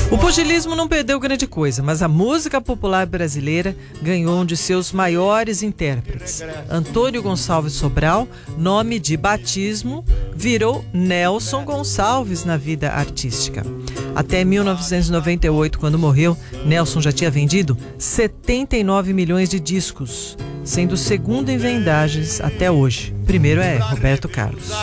O pugilismo não perdeu grande coisa, mas a música popular brasileira ganhou um de seus maiores intérpretes. Antônio Gonçalves Sobral, nome de batismo, virou Nelson Gonçalves na vida artística. Até 1998, quando morreu, Nelson já tinha vendido 79 milhões de discos, sendo o segundo em vendagens até hoje. Primeiro é Roberto Carlos.